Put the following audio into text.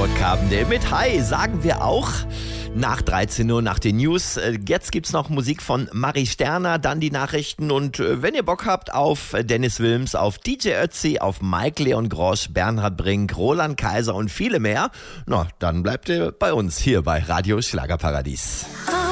Howard Carpendale mit Hi sagen wir auch nach 13 Uhr nach den News. Jetzt gibt's noch Musik von Marie Sterner, dann die Nachrichten und wenn ihr Bock habt auf Dennis Wilms, auf DJ Ötzi, auf Mike Leon Grosch, Bernhard Brink, Roland Kaiser und viele mehr, na, dann bleibt ihr bei uns hier bei Radio Schlagerparadies.